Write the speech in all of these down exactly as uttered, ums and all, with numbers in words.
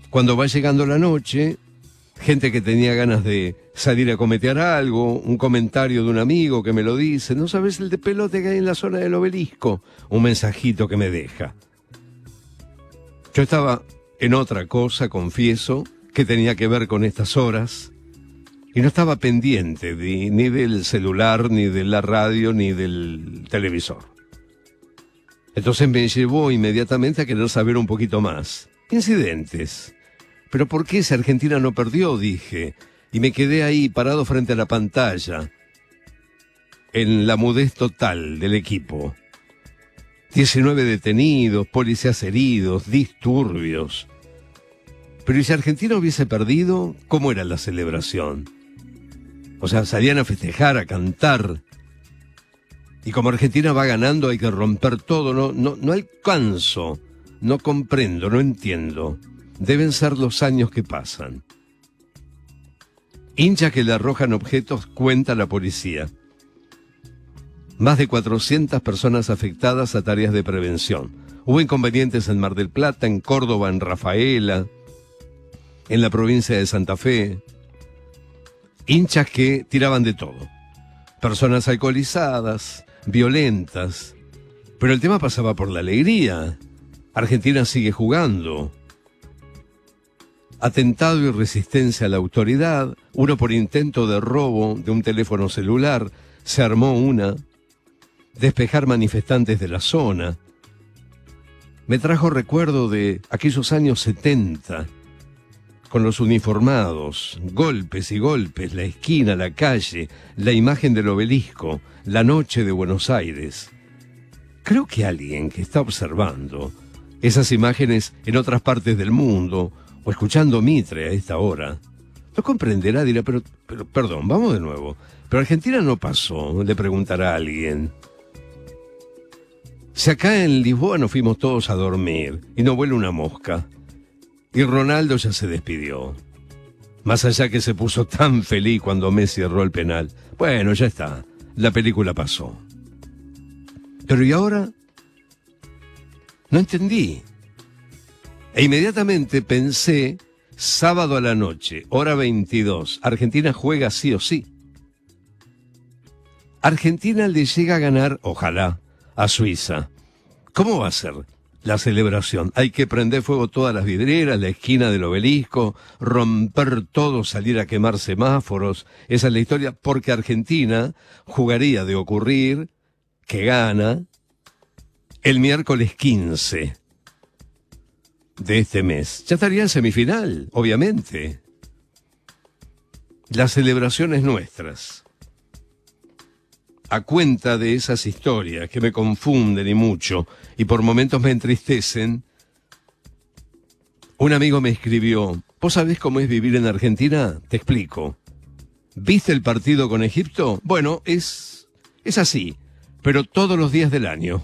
Cuando va llegando la noche, gente que tenía ganas de salir a cometear algo, un comentario de un amigo que me lo dice, no sabes el de pelote que hay en la zona del Obelisco, un mensajito que me deja. Yo estaba en otra cosa, confieso, que tenía que ver con estas horas, y no estaba pendiente de, ni del celular, ni de la radio, ni del televisor. Entonces me llevó inmediatamente a querer saber un poquito más. Incidentes. ¿Pero por qué si Argentina no perdió?, dije, y me quedé ahí parado frente a la pantalla, en la mudez total del equipo. diecinueve detenidos, policías heridos, disturbios. Pero ¿y si Argentina hubiese perdido? ¿Cómo era la celebración? O sea, salían a festejar, a cantar. Y como Argentina va ganando hay que romper todo. No, no, no alcanzo, no comprendo, no entiendo. Deben ser los años que pasan. Hinchas que le arrojan objetos, cuenta la policía. Más de cuatrocientas personas afectadas a tareas de prevención. Hubo inconvenientes en Mar del Plata, en Córdoba, en Rafaela, en la provincia de Santa Fe. Hinchas que tiraban de todo. Personas alcoholizadas, violentas. Pero el tema pasaba por la alegría. Argentina sigue jugando. Atentado y resistencia a la autoridad, uno por intento de robo de un teléfono celular, se armó una, despejar manifestantes de la zona. Me trajo recuerdo de aquellos años setenta, con los uniformados, golpes y golpes, la esquina, la calle, la imagen del Obelisco, la noche de Buenos Aires. Creo que alguien que está observando esas imágenes en otras partes del mundo, o escuchando Mitre a esta hora, no comprenderá, dirá, pero, pero, perdón, vamos de nuevo. Pero Argentina no pasó, le preguntará a alguien. Si acá en Lisboa nos fuimos todos a dormir y no vuela una mosca, y Ronaldo ya se despidió. Más allá que se puso tan feliz cuando Messi erró el penal. Bueno, ya está, la película pasó. Pero ¿y ahora? No entendí. E inmediatamente pensé, sábado a la noche, hora veintidós, Argentina juega sí o sí. Argentina le llega a ganar, ojalá, a Suiza. ¿Cómo va a ser la celebración? Hay que prender fuego todas las vidrieras, la esquina del Obelisco, romper todo, salir a quemar semáforos. Esa es la historia, porque Argentina jugaría de ocurrir que gana el miércoles quince de este mes. Ya estaría en semifinal, obviamente. Las celebraciones nuestras, a cuenta de esas historias que me confunden y mucho, y por momentos me entristecen, un amigo me escribió, ¿vos sabés cómo es vivir en Argentina? Te explico. ¿Viste el partido con Egipto? Bueno, es, es así, pero todos los días del año.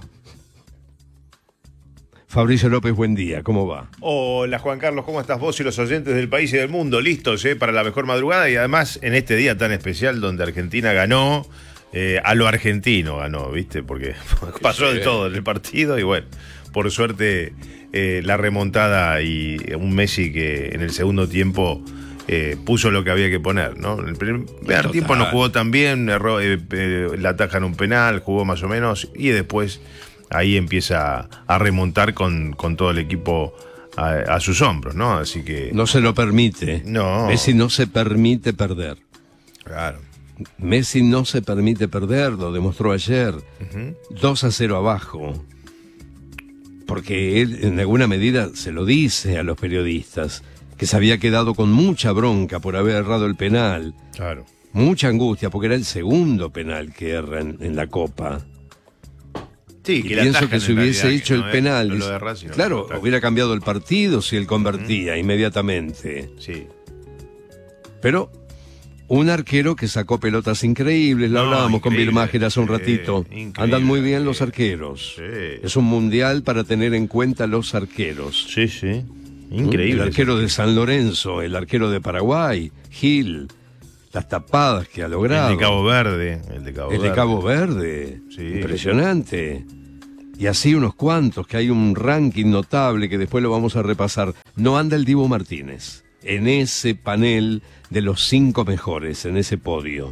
Fabricio López, buen día, ¿cómo va? Hola Juan Carlos, ¿cómo estás vos y los oyentes del país y del mundo? Listos, ¿eh? Para la mejor madrugada y además en este día tan especial donde Argentina ganó, eh, a lo argentino ganó, ¿viste? Porque pasó de todo en el partido y bueno, por suerte eh, la remontada y un Messi que en el segundo tiempo eh, puso lo que había que poner, ¿no? En el primer Total. tiempo no jugó tan bien, erró, eh, eh, le atajan un penal, jugó más o menos y después ahí empieza a remontar con, con todo el equipo a, a sus hombros, ¿no? Así que... No se lo permite. No. Messi no se permite perder. Claro. Messi no se permite perder, lo demostró ayer. Uh-huh. dos a cero abajo. Porque él, en alguna medida, se lo dice a los periodistas, que se había quedado con mucha bronca por haber errado el penal. Claro. Mucha angustia, porque era el segundo penal que erra en, en la Copa. Sí, y que pienso que si hubiese hecho no el penal, no lo erra, sino claro, lo hubiera cambiado el partido si él convertía uh-huh. inmediatamente. Sí. Pero un arquero que sacó pelotas increíbles, lo no, hablábamos con Birmáger hace un ratito. Sí, Andan muy bien los arqueros. Sí. Es un mundial para tener en cuenta los arqueros. Sí, sí. Increíble. El arquero de San Lorenzo, el arquero de Paraguay, Gil, las tapadas que ha logrado. El de Cabo Verde. El de Cabo el Verde. de Cabo Verde. Sí. Impresionante. Y así unos cuantos, que hay un ranking notable que después lo vamos a repasar. No anda el Dibu Martínez en ese panel de los cinco mejores, en ese podio.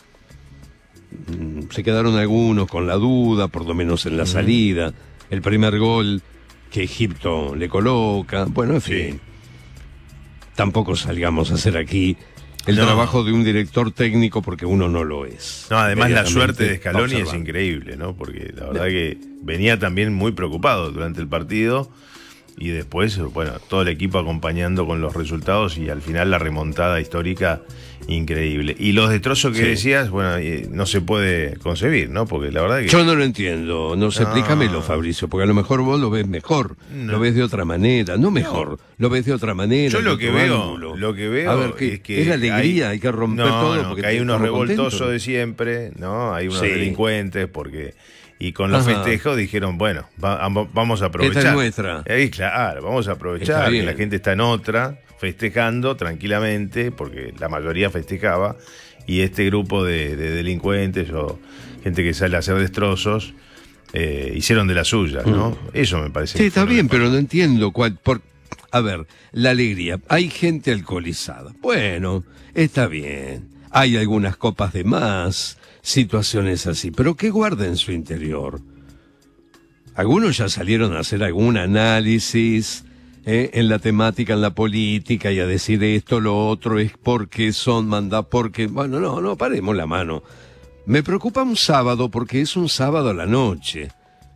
Se quedaron algunos con la duda, por lo menos en la salida. El primer gol que Egipto le coloca. Bueno, en fin. Sí. Tampoco salgamos a hacer aquí el no. trabajo de un director técnico porque uno no lo es. No, además la suerte de Scaloni es increíble, ¿no? Porque la verdad no. que venía también muy preocupado durante el partido y después, bueno, todo el equipo acompañando con los resultados y al final la remontada histórica increíble. Y los destrozos que sí. decías, bueno, no se puede concebir, ¿no? Porque la verdad que... Yo no lo entiendo, no sé, no. explícamelo, Fabricio, porque a lo mejor vos lo ves mejor, no. lo ves de otra manera, no mejor, no. lo ves de otra manera. Yo lo que veo, ángulo. lo que veo a ver, ¿qué, es que... es la alegría, hay, hay que romper no, todo. No, porque que hay unos revoltosos contento. de siempre, ¿no? Hay unos sí. delincuentes, porque... Y con los Ajá. festejos dijeron, bueno, va, vamos a aprovechar. Esta es nuestra. Eh, claro, vamos a aprovechar que la gente está en otra, festejando tranquilamente, porque la mayoría festejaba, y este grupo de, de delincuentes o gente que sale a hacer destrozos, eh, hicieron de la suya, ¿no? Mm. Eso me parece. Sí, está bien, pero no entiendo cuál... Por... A ver, la alegría. Hay gente alcoholizada. Bueno, está bien. Hay algunas copas de más... situaciones así, pero que guarda en su interior. Algunos ya salieron a hacer algún análisis eh, en la temática, en la política, y a decir esto, lo otro, es porque son mandados, porque... Bueno, no, no, paremos la mano. Me preocupa un sábado porque es un sábado a la noche.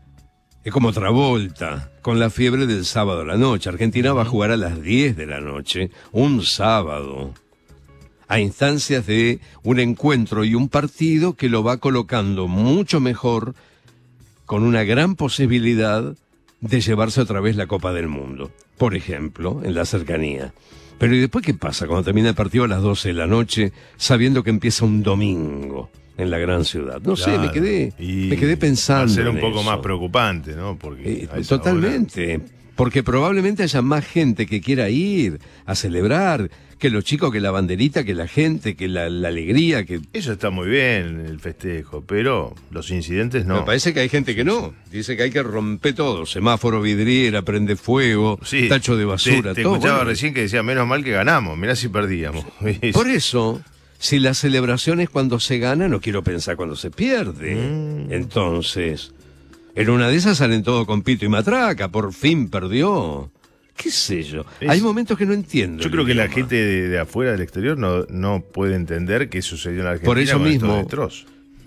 Es como Travolta, con la fiebre del sábado a la noche. Argentina va a jugar a las diez de la noche, un sábado, a instancias de un encuentro y un partido que lo va colocando mucho mejor, con una gran posibilidad de llevarse otra vez la Copa del Mundo, por ejemplo, en la cercanía. Pero ¿y después qué pasa cuando termina el partido a las doce de la noche, sabiendo que empieza un domingo en la gran ciudad? No claro, sé, me quedé, me quedé pensando. Va a ser un en poco eso. más preocupante, ¿no? Porque eh, totalmente. Hora... Porque probablemente haya más gente que quiera ir a celebrar, que los chicos, que la banderita, que la gente, que la, la alegría, que... Eso está muy bien, el festejo, pero los incidentes no. Me parece que hay gente que no. Dice que hay que romper todo. Semáforo, vidriera, prende fuego, sí, tacho de basura, te, te todo. escuchaba bueno. recién que decía, menos mal que ganamos, mirá si perdíamos. Por eso, si la celebración es cuando se gana, no quiero pensar cuando se pierde. Mm. Entonces, en una de esas salen todo con pito y matraca, por fin perdió. ¿Qué sé yo? Es, hay momentos que no entiendo. Yo creo que idioma. La gente de, de afuera, del exterior, no, no puede entender qué sucedió en la Argentina. Por eso con mismo. Estos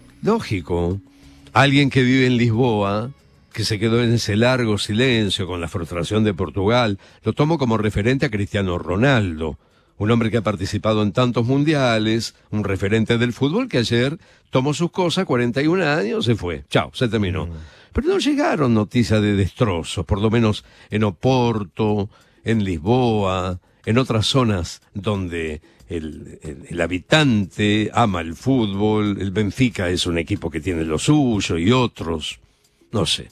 lógico. Alguien que vive en Lisboa, que se quedó en ese largo silencio con la frustración de Portugal, lo tomo como referente a Cristiano Ronaldo, un hombre que ha participado en tantos mundiales, un referente del fútbol que ayer tomó sus cosas, cuarenta y un años, se fue. Chao, se terminó. Mm. Pero no llegaron noticias de destrozos, por lo menos en Oporto, en Lisboa, en otras zonas donde el, el, el habitante ama el fútbol. El Benfica es un equipo que tiene lo suyo y otros, no sé.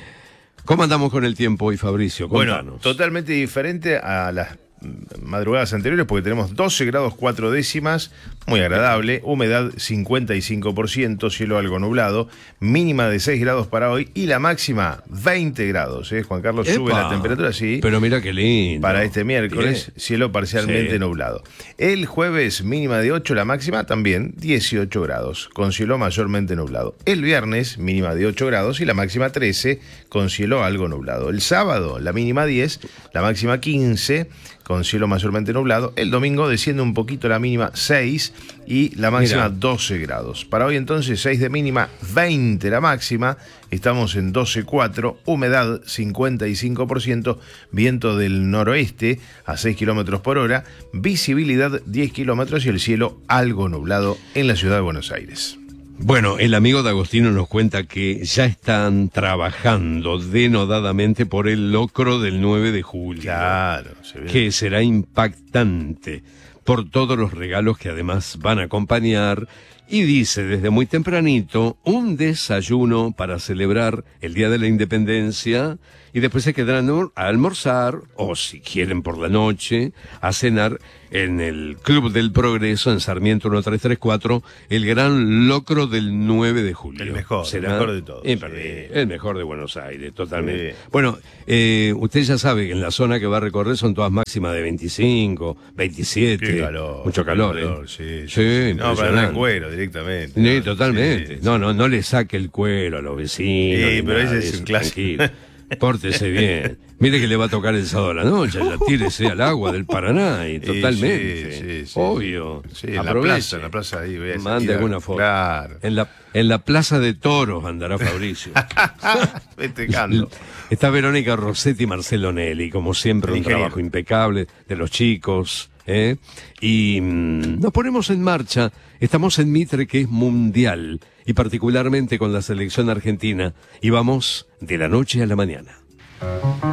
¿Cómo andamos con el tiempo hoy, Fabricio? Contanos. Bueno, totalmente diferente a las madrugadas anteriores, porque tenemos doce grados cuatro décimas, muy agradable, humedad cincuenta y cinco por ciento, cielo algo nublado, mínima de seis grados para hoy y la máxima veinte grados, ¿eh? Juan Carlos, ¡Epa! Sube la temperatura, sí. Pero mira qué lindo. Para este miércoles, ¿Qué? cielo parcialmente sí. nublado. El jueves, mínima de ocho, la máxima también dieciocho grados, con cielo mayormente nublado. El viernes, mínima de ocho grados y la máxima trece, con cielo algo nublado. El sábado, la mínima diez, la máxima quince, con cielo mayormente nublado. El domingo desciende un poquito la mínima seis y la máxima Mira. doce grados. Para hoy entonces seis de mínima, veinte la máxima. Estamos en doce cuatro, humedad cincuenta y cinco por ciento, viento del noroeste a seis kilómetros por hora, visibilidad diez kilómetros y el cielo algo nublado en la ciudad de Buenos Aires. Bueno, el amigo D'Agostino nos cuenta que ya están trabajando denodadamente por el locro del nueve de julio. Claro, se ve. Que será impactante por todos los regalos que además van a acompañar Y dice desde muy tempranito un desayuno para celebrar el Día de la Independencia y después se quedarán a almorzar o si quieren por la noche a cenar en el Club del Progreso en Sarmiento mil trescientos treinta y cuatro, el gran locro del nueve de julio. El mejor, ¿Será? el mejor de todos. Imperdible. Sí. El mejor de Buenos Aires, totalmente. Sí. Bueno, eh, usted ya sabe que en la zona que va a recorrer son todas máximas de veinticinco, veintisiete. Qué calor. Mucho calor, qué ¿eh? calor, sí, sí, Sí, sí. No, para andar en impresionante. cuero directamente. Sí, ¿no? totalmente. Sí, No, no, no le saque el cuero a los vecinos. Sí, ni pero nada ese de es eso, un clásico. tranquilo. Pórtese bien. Mire que le va a tocar el sábado a la noche, ya tírese al agua del Paraná y totalmente. Sí, sí, sí. Obvio. Sí, en la Aproveche. plaza, en la plaza ahí. Voy a Mande salir a- alguna foto. Claro. En la, en la Plaza de Toros andará Fabricio. Festejando. Está Verónica Rossetti y Marcelo Nelly, como siempre, un Ingeniero. trabajo impecable de los chicos. ¿eh? Y mm, nos ponemos en marcha. Estamos en Mitre, que es mundial, y particularmente con la selección argentina, y vamos de la noche a la mañana.